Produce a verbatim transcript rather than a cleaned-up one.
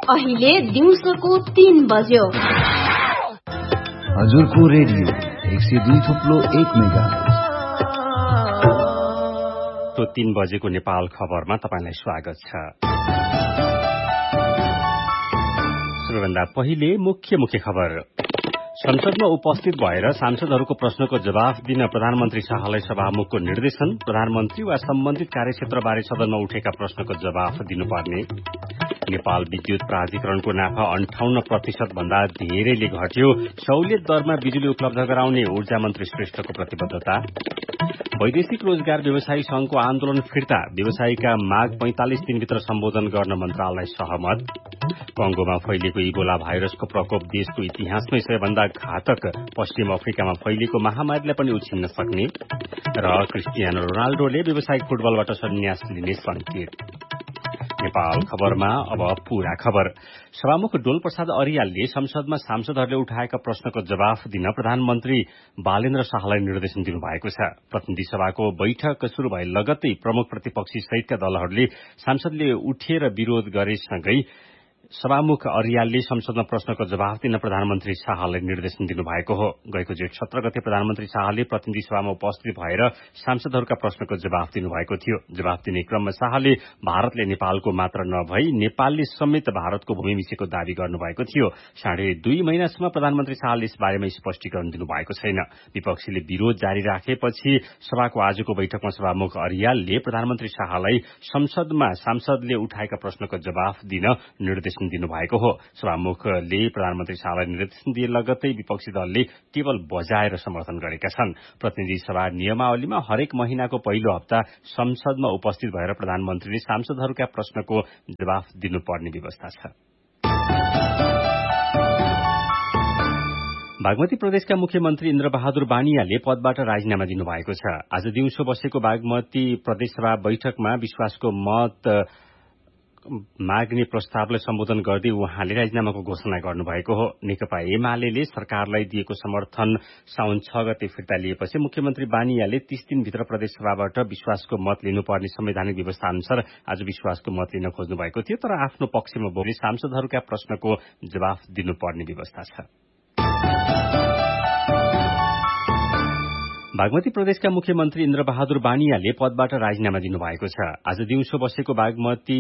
अहिले दिउँसोको तीन बज्यो। हजुरको रेडियो एक सय दुई थुप्लो एक मेगा तो तीन बजेको नेपाल खबरमा तपाईलाई स्वागत छ। सबैभन्दा पहिले मुख्य मुख्य खबर। संसदमा उपस्थित भएर सांसदहरूको प्रश्नको जवाफ दिन प्रधानमन्त्री शाहलाई सभामुखको निर्देशन। प्रधानमन्त्री वा सम्बन्धित कार्यक्षेत्रबारे सदनमा उठेका प्रश्नको जवाफ दिनुपर्ने। नेपाल विद्युत प्राधिकरणको नाफा अन्ठाउन्न प्रतिशत भन्दा धेरैले घट्यो। सहुलियत दरमा बिजुली उपलब्ध गराउने ऊर्जा मन्त्री श्रेष्ठको प्रतिबद्धता। वैदेशिक रोजगार व्यवसायी संघको आन्दोलन फिर्ता। व्यवसायीका माग पैंतालिस दिनभित्र सम्बोधन गर्न मन्त्रालय सहमत। कंगोमा फैलिएको इबोला भाइरसको प्रकोप देशको इतिहासमै सबैभन्दा घातक। पश्चिम अफ्रिकामा फैलिएको महामारीलाई पनि उछिन्न सक्ने। र क्रिस्टियानो रोनाल्डोले व्यावसायिक फुटबलबाट सन्यास लिने संकेत। नेपाल खबरमा अब पूरा खबर। सभामुख डोलप्रसाद अर्यालले संसदमा सांसदहरूले उठाएका प्रश्नको जवाफ दिन प्रधानमन्त्री बालेन्द्र शाहलाई निर्देशन दिनुभएको छ। प्रतिनिधि सभाको बैठक शुरू भए लगत्तै प्रमुख प्रतिपक्षी सहितका दलहरूले सांसदले उठेर विरोध गरेसँगै सभामुख अर्यालले संसदमा प्रश्नको जवाफ दिन प्रधानमन्त्री शाहलाई निर्देशन दिनुभएको हो। गएको जेठ सत्र गते प्रधानमन्त्री शाहले प्रतिनिधि सभामा उपस्थित भएर सांसदहरूका प्रश्नको जवाफ दिनुभएको थियो। जवाफ दिने क्रममा शाहले भारतले नेपालको मात्र नभई नेपालले समेत भारतको भूमि मिचेको दावी गर्नुभएको थियो। साढे दुई महिनासम्म प्रधानमन्त्री शाहले यस बारेमा स्पष्टीकरण दिनुभएको छैन। विपक्षीले विरोध जारी राखेपछि सभाको आजको बैठकमा सभामुख अर्यालले प्रधानमन्त्री शाहलाई संसदमा सांसदले उठाएका प्रश्नको जवाफ दिन निर्देशन दिनुभएको हो। सभामुखले प्रधानमन्त्री शाहलाई निर्देशन दिए लगत्तै विपक्षी दलले टेबल बजाएर समर्थन गरेका छन्। प्रतिनिधि सभा नियमावलीमा हरेक महिनाको पहिलो हप्ता संसदमा उपस्थित भएर प्रधानमन्त्रीले सांसदहरूका प्रश्नको जवाफ दिनुपर्ने व्यवस्था छ। बागमती प्रदेशका मुख्यमन्त्री इन्द्रबहादुर बानियाले पदबाट राजीनामा दिनुभएको छ। आज दिउँसो बसेको बागमती प्रदेशसभा बैठकमा विश्वासको मत माग्ने प्रस्तावलाई सम्बोधन गर्दै उहाँले राजीनामाको घोषणा गर्नुभएको हो। नेकपा एमाले सरकारलाई दिएको समर्थन साउन छ गते फिर्ता लिएपछि मुख्यमन्त्री बानियाले तीस दिनभित्र प्रदेशसभाबाट विश्वासको मत लिनुपर्ने संवैधानिक व्यवस्था अनुसार आज विश्वासको मत लिन खोज्नु भएको थियो, तर आफ्नो पक्षमा बोली सांसदहरूका प्रश्नको जवाफ दिनुपर्ने व्यवस्था छ। बागमती प्रदेशका मुख्यमन्त्री इन्द्रबहादुर बानियाले पदबाट राजीनामा दिनुभएको छ। आज दिउँसो बसेको बागमती